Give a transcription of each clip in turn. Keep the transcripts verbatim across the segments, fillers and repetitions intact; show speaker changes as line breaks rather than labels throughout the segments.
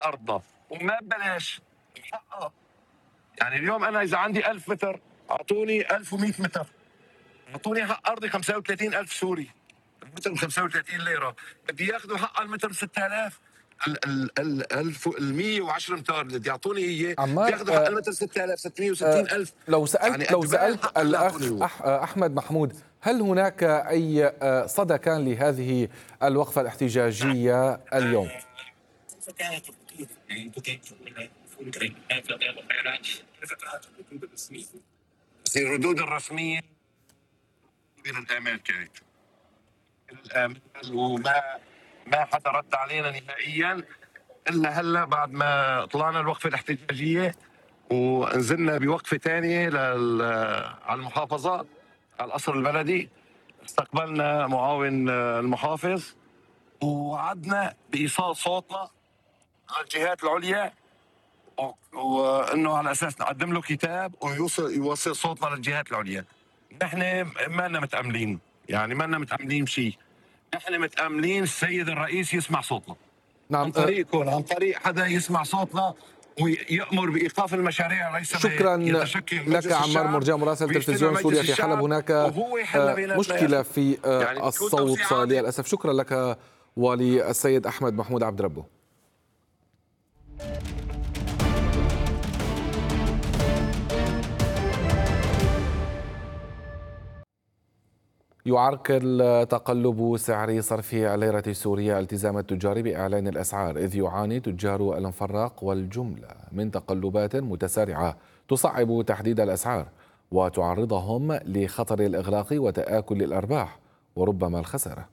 ارضنا وما ببلاش حقها. يعني اليوم انا اذا عندي ألف متر اعطوني ألف ومئة متر، اعطوني حق ارضي خمسة وثلاثين ألف سوري، المتر ب خمسة وثلاثين ليره، بدي ياخذوا حق المتر ب ستة آلاف. ال ال ال ألف ال مئة وعشرة امتار اللي بدي يعطوني اياه بدي
عمار،
ياخذوا حق المتر ستة آلاف ستمئة وستين ألف.
لو
يعني
سألت لو
قد
سألت
الحق اللي اعطوني
الأخ
هو.
أح أحمد محمود، هل هناك أي صدى كان لهذه الوقفة الاحتجاجية اليوم؟
الردود الرسميه كبير الامال كانت الامال، وما ما حدا رد علينا نهائيا الا هلا بعد ما طلعنا الوقفه الاحتجاجيه ونزلنا بوقفه ثانيه على المحافظه على القصر البلدي. استقبلنا معاون المحافظ ووعدنا بايصال صوتنا على الجهات العليا، وانه على اساس نقدم له كتاب ويوصل يوصل صوتنا للجهات العليا. نحن ما لنا متاملين، يعني ما لنا متاملين بشيء، نحن متاملين السيد الرئيس يسمع صوتنا
نعم.
عن طريقكم، عن طريق حدا يسمع صوتنا ويأمر بإيقاف المشاريع ليس
شكرا
يتشكل
لك
مجلس
عمار
الشعب
مرجان، مراسل
ويجتمع
تلفزيون سوريا
مجلس
في حلب.
الشعب
هناك
وهو يحل بيناتنا يا
مشكلة
أخي.
في
يعني تكون
الصوت
توصية عادل.
للأسف. شكرا لك وللسيد أحمد محمود عبد ربه. يعرقل تقلب سعر صرف الليرة السورية التزام التجار بإعلان الأسعار، إذ يعاني تجار الانفراق والجملة من تقلبات متسارعة تصعب تحديد الأسعار وتعرضهم لخطر الإغلاق وتآكل الأرباح وربما الخسارة.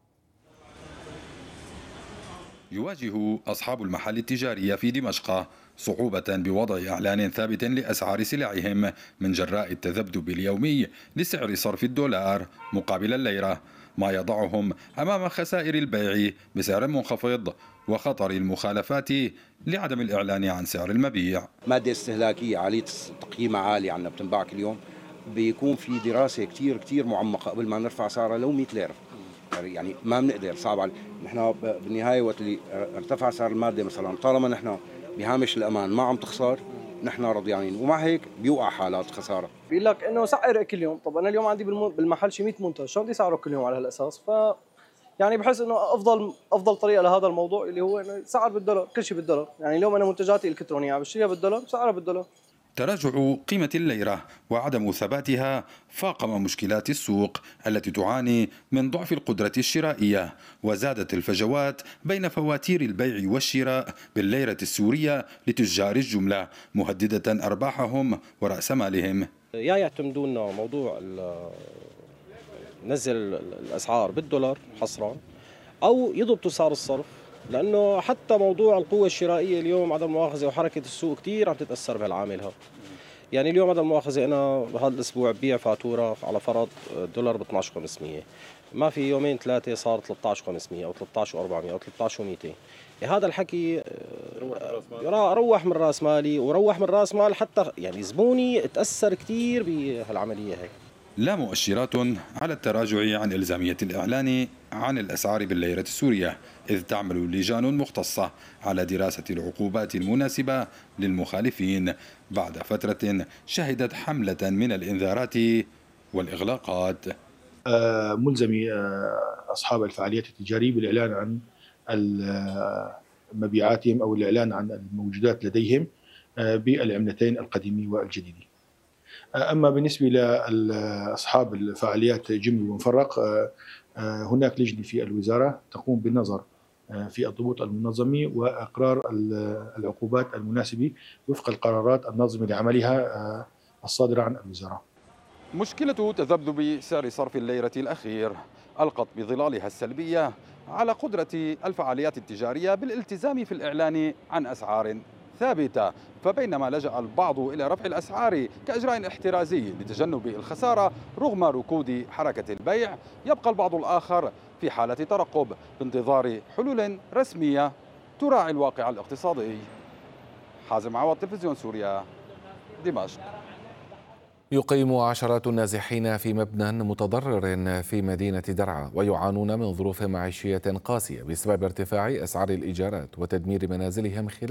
يواجه أصحاب المحال التجارية في دمشق صعوبة بوضع إعلان ثابت لأسعار سلعهم من جراء التذبذب اليومي لسعر صرف الدولار مقابل الليرة، ما يضعهم أمام خسائر البيع بسعر منخفض وخطر المخالفات لعدم الإعلان عن سعر المبيع.
مادة استهلاكية عالية تقييمها عالي عندنا بتنباع كل يوم، بيكون في دراسة كتير كتير معمقة قبل ما نرفع سعرها لو مئة ليرة. يعني ما بنقدر، صعب علي. نحن بالنهايه وقت اللي ارتفع سعر الماده مثلا، طالما نحن بهامش الامان ما عم تخسر، نحن رضيانين، ومع هيك بيوقع حالات خساره.
بيقول لك انه سعر كل يوم. طب انا اليوم عندي بالمحل شي مئة منتج، شو بدي سعره كل يوم على هالاساس؟ ف يعني بحس انه افضل افضل طريقه لهذا الموضوع اللي هو انه سعر بالدولار، كل شيء بالدولار. يعني اليوم انا منتجاتي الالكترونيه عم بشتريها بالدولار، سعرها بالدولار.
تراجع قيمة الليرة وعدم ثباتها فاقم مشكلات السوق التي تعاني من ضعف القدرة الشرائية، وزادت الفجوات بين فواتير البيع والشراء بالليرة السورية لتجار الجملة، مهددة أرباحهم ورأس مالهم.
يا يعتمدون موضوع نزل الأسعار بالدولار حصرا، أو يضبطوا سعر الصرف، لأنه حتى موضوع القوة الشرائية اليوم عدم المؤاخذة وحركة السوق كتير عم تتأثر بهالعامل هذا. يعني اليوم عدم المؤاخذة أنا بهذا الأسبوع ببيع فاتورة على فرض دولار ب اثني عشر وخمسمئة، ما في يومين ثلاثة صار ثلاثة عشر وخمسمئة أو ثلاثة عشر وأربعمئة أو ثلاثة عشر ومئتين. هذا الحكي روح من راس مالي وروح من راس مال حتى يعني زبوني تأثر كتير بهالعملية هيك.
لا مؤشرات على التراجع عن إلزامية الإعلان عن الأسعار بالليرة السورية، إذ تعمل لجان مختصة على دراسة العقوبات المناسبة للمخالفين بعد فترة شهدت حملة من الإنذارات والإغلاقات.
ملزمي أصحاب الفعاليات التجارية بالإعلان عن مبيعاتهم أو الإعلان عن الموجودات لديهم بالعملتين القديمة والجديدة. أما بالنسبة لأصحاب الفعاليات جملي ومفرق، هناك لجنة في الوزارة تقوم بالنظر في الضبوط المنظمة وإقرار العقوبات المناسبة وفق القرارات الناظمة لعملها الصادرة عن الوزارة.
مشكلة تذبذب سعر صرف الليرة الأخير ألقت بظلالها السلبية على قدرة الفعاليات التجارية بالالتزام في الإعلان عن أسعار ثابتة، فبينما لجأ البعض إلى رفع الأسعار كإجراء احترازي لتجنب الخسارة رغم ركود حركة البيع، يبقى البعض الآخر في حالة ترقب بانتظار حلول رسمية تراعي الواقع الاقتصادي. حازم عوض، تلفزيون سوريا، دمشق.
يقيم عشرات النازحين في مبنى متضرر في مدينة درعا ويعانون من ظروف معيشية قاسية بسبب ارتفاع أسعار الإيجارات وتدمير منازلهم خلال